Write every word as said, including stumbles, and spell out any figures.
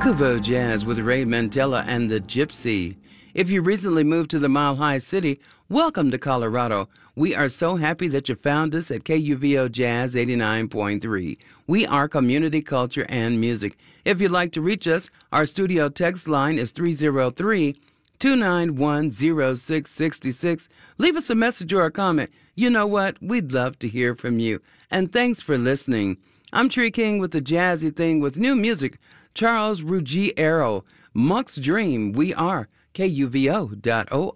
Kuvo Jazz with Ray Mantella and the Gypsy. If you recently moved to the Mile High City, welcome to Colorado. We are so happy that you found us at K U V O Jazz eighty-nine point three. We are community culture and music. If you'd like to reach us, our studio text line is three oh three, two nine one, oh six six six. Leave us a message or a comment. You know what? We'd love to hear from you. And thanks for listening. I'm Tree King with the Jazzy Thing with new music. Charles Ruggiero, Monk's Dream. We are K U V O dot org.